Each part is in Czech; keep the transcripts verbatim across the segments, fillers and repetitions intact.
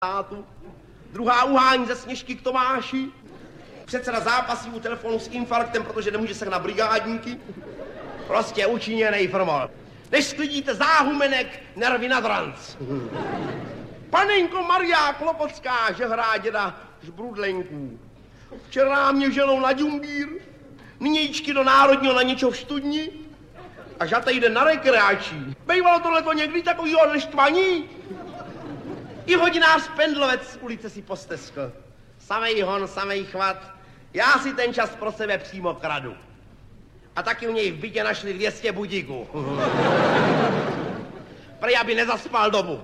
státu, druhá uhání ze Sněžky k Tomáši, předseda zápasí u telefonu s infarktem, protože nemůže sehnat brigádníky. Prostě učiněnej formál. Než sklidíte záhumenek, nervy nad ranc. Panenko Maria Klopocká, že hrá děda Žbrudlenků. Včera mě ženou na Džumbír, nynějčky do Národního na něčo v Studni a žata jde na rekreační. Bejvalo tohleto někdy takovýho neštvaní? I hodinář Pendlovec z ulice si posteskl. Samej hon, samej chvat, já si ten čas pro sebe přímo kradu. A taky u něj v bytě našli dvě stě budíků. Prej, aby nezaspal dobu.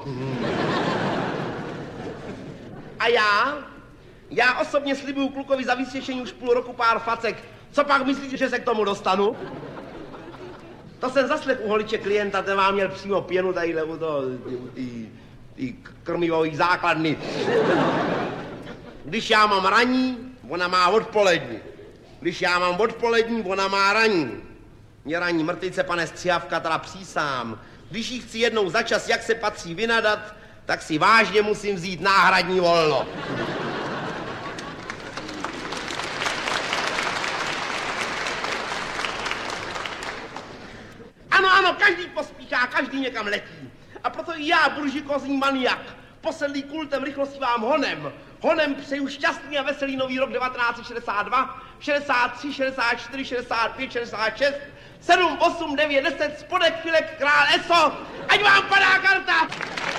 A já? Já osobně slibuju klukovi za vysvěšení už půl roku pár facek. Co pak myslíte, že se k tomu dostanu? To jsem zaslech u holiče klienta, ten vám měl přímo pěnu tadyhle u toho, ty krmivový základny. Když já mám raní, ona má odpolední. Když já mám odpolední, ona má raní. Mě raní mrtvice, pane Střihavka, teda přísám. Když jí chci jednou za čas, jak se patří, vynadat, tak si vážně musím vzít náhradní volno. Ano, ano, každý pospíchá, každý někam letí. A proto i já, buržikózní maniak, posedlý kultem rychlosti vám honem, honem přeju šťastný a veselý nový rok devatenáct set šedesát dva, šedesát tři, šedesát čtyři, šedesát pět, šedesát šest, sedm, osm, devět, deset, spodek, filek, král, eso, ať vám padá karta!